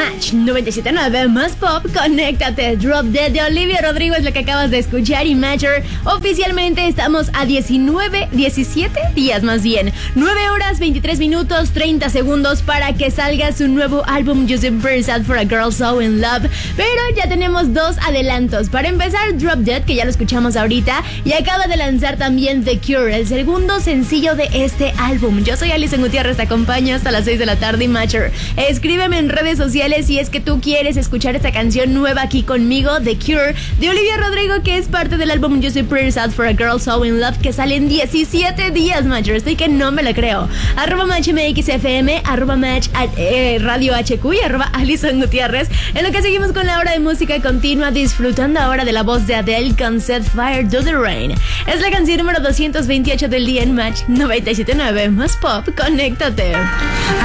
Match 97.9 más pop, conéctate. Drop Dead de Olivia Rodrigo es lo que acabas de escuchar. Y Matter, oficialmente estamos a 17 días más bien, 9 horas 23 minutos 30 segundos para que salga su nuevo álbum Just Very Sad for a Girl So In Love. Pero ya tenemos dos adelantos. Para empezar, Drop Dead, que ya lo escuchamos ahorita, y acaba de lanzar también The Cure, el segundo sencillo de este álbum. Yo soy Alison Gutiérrez, te acompaño hasta las 6 de la tarde. Y Matter, escríbeme en redes sociales si es que tú quieres escuchar esta canción nueva aquí conmigo, The Cure, de Olivia Rodrigo, que es parte del álbum Just Pretty Sad for a Girl So In Love, que sale en 17 días, Matcher. Estoy que no me la creo. @MatchMXFM, @Match Radio HQ y @Alison Gutiérrez. En lo que seguimos con la hora de música continua, disfrutando ahora de la voz de Adele con Set Fire to the Rain. Es la canción número 228 del día en Match 97.9 más pop. Conéctate.